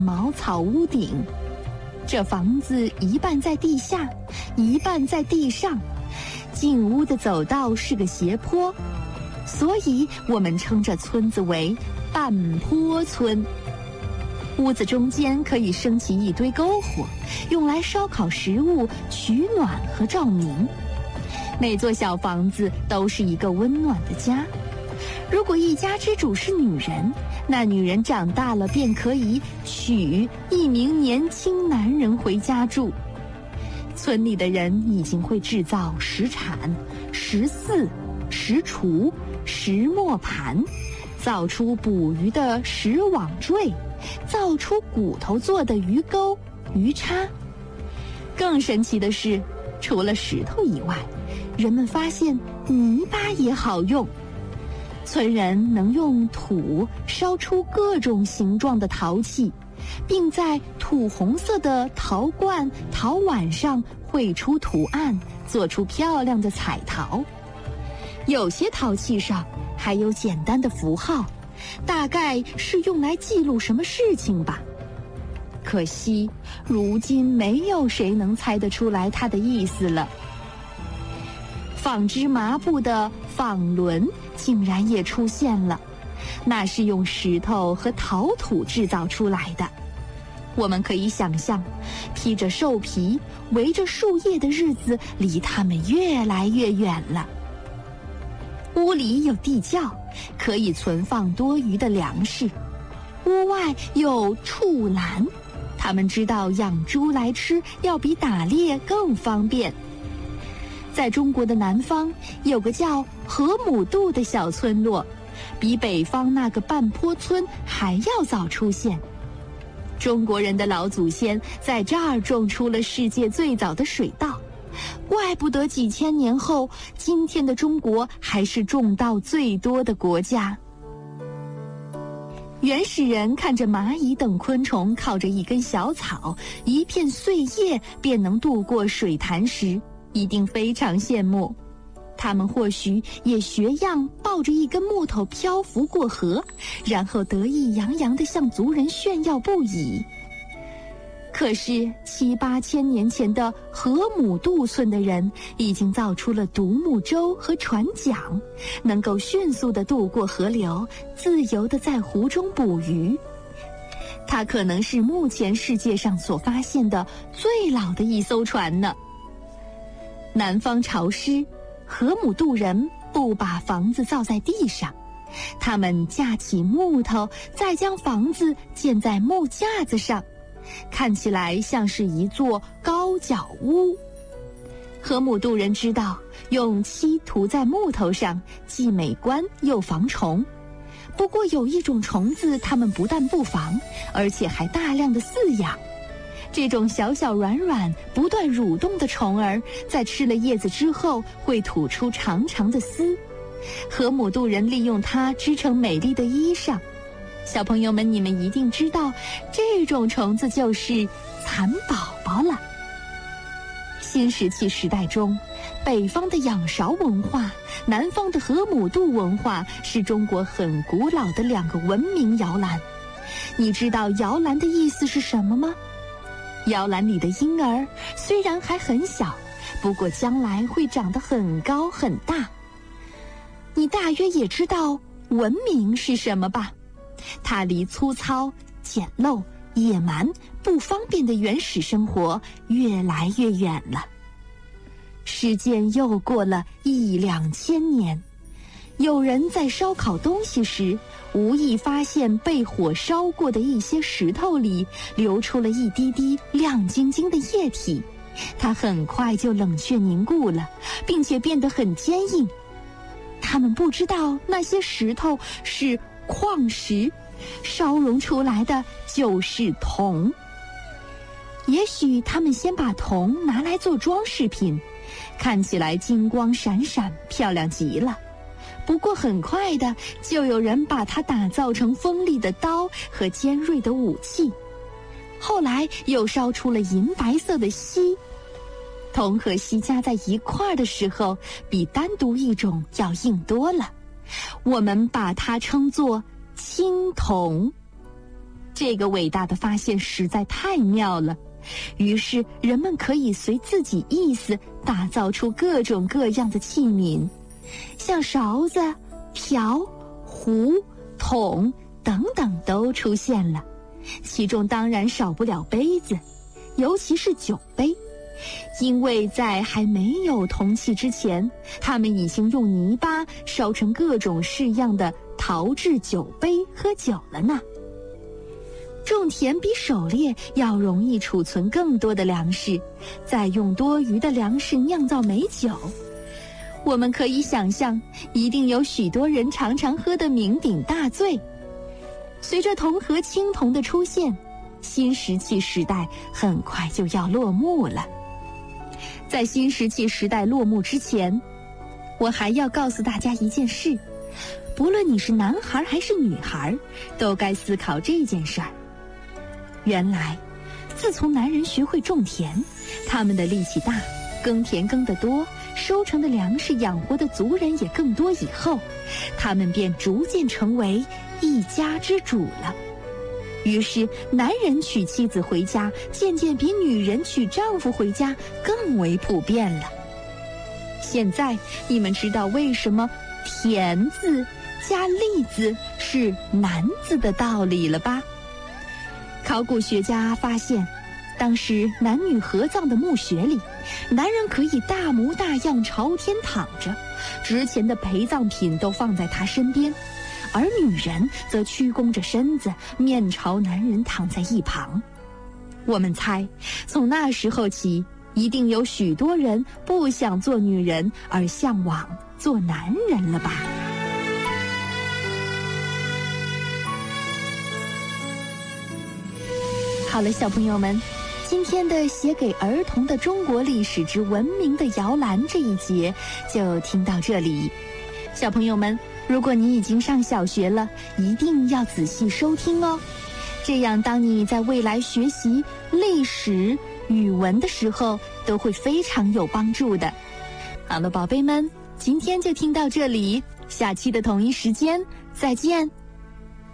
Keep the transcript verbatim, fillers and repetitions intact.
茅草屋顶。这房子一半在地下，一半在地上，进屋的走道是个斜坡，所以我们称这村子为半坡村。屋子中间可以升起一堆篝火，用来烧烤食物、取暖和照明。每座小房子都是一个温暖的家。如果一家之主是女人，那女人长大了便可以娶一名年轻男人回家住。村里的人已经会制造石铲、石耜、石锄、石磨盘，造出捕鱼的石网坠，造出骨头做的鱼钩、鱼叉。更神奇的是，除了石头以外，人们发现泥巴也好用。村人能用土烧出各种形状的陶器，并在土红色的陶罐、陶碗上绘出图案，做出漂亮的彩陶。有些陶器上还有简单的符号，大概是用来记录什么事情吧。可惜，如今没有谁能猜得出来它的意思了。纺织麻布的纺轮竟然也出现了，那是用石头和陶土制造出来的。我们可以想象，披着兽皮、围着树叶的日子离他们越来越远了。屋里有地窖，可以存放多余的粮食；屋外有畜栏，他们知道养猪来吃要比打猎更方便。在中国的南方，有个叫河姆渡的小村落，比北方那个半坡村还要早出现。中国人的老祖先在这儿种出了世界最早的水稻，怪不得几千年后，今天的中国还是种稻最多的国家。原始人看着蚂蚁等昆虫靠着一根小草、一片碎叶便能渡过水潭时，一定非常羡慕。他们或许也学样抱着一根木头漂浮过河，然后得意洋洋地向族人炫耀不已。可是七八千年前的河姆渡村的人已经造出了独木舟和船桨，能够迅速地渡过河流，自由地在湖中捕鱼。它可能是目前世界上所发现的最老的一艘船呢。南方潮湿，河姆渡人不把房子造在地上，他们架起木头，再将房子建在木架子上，看起来像是一座高脚屋。河姆渡人知道用漆涂在木头上既美观又防虫，不过有一种虫子他们不但不防，而且还大量的饲养。这种小小软软不断蠕动的虫儿，在吃了叶子之后会吐出长长的丝，河姆渡人利用它织成美丽的衣裳。小朋友们，你们一定知道，这种虫子就是蚕宝宝了。新石器时代中，北方的仰韶文化，南方的河姆渡文化是中国很古老的两个文明摇篮。你知道摇篮的意思是什么吗？摇篮里的婴儿虽然还很小，不过将来会长得很高很大。你大约也知道文明是什么吧？它离粗糙、简陋、野蛮、不方便的原始生活越来越远了。时间又过了一两千年，有人在烧烤东西时，无意发现被火烧过的一些石头里流出了一滴滴亮晶晶的液体，它很快就冷却凝固了，并且变得很坚硬。他们不知道那些石头是矿石，烧熔出来的就是铜。也许他们先把铜拿来做装饰品，看起来金光闪闪，漂亮极了。不过很快的，就有人把它打造成锋利的刀和尖锐的武器。后来又烧出了银白色的锡。铜和锡加在一块儿的时候，比单独一种要硬多了。我们把它称作青铜。 这个伟大的发现实在太妙了，于是人们可以随自己意思打造出各种各样的器皿，像勺子、瓢、壶、桶等等都出现了，其中当然少不了杯子，尤其是酒杯，因为在还没有铜器之前，他们已经用泥巴烧成各种式样的陶制酒杯喝酒了呢。种田比狩猎要容易储存更多的粮食，再用多余的粮食酿造美酒。我们可以想象，一定有许多人常常喝得酩酊大醉。随着铜和青铜的出现，新石器时代很快就要落幕了。在新石器时代落幕之前，我还要告诉大家一件事，不论你是男孩还是女孩，都该思考这件事儿。原来，自从男人学会种田，他们的力气大，耕田耕得多，收成的粮食养活的族人也更多以后，他们便逐渐成为一家之主了。于是男人娶妻子回家渐渐比女人娶丈夫回家更为普遍了。现在你们知道为什么田字加利字是男字的道理了吧？考古学家发现，当时男女合葬的墓穴里，男人可以大模大样朝天躺着，值钱的陪葬品都放在他身边，而女人则屈躬着身子，面朝男人躺在一旁。我们猜，从那时候起，一定有许多人不想做女人，而向往做男人了吧？好了，小朋友们，今天的写给儿童的中国历史之文明的摇篮这一节就听到这里。小朋友们，如果你已经上小学了，一定要仔细收听哦，这样当你在未来学习历史、语文的时候，都会非常有帮助的。好了，宝贝们，今天就听到这里，下期的同一时间再见。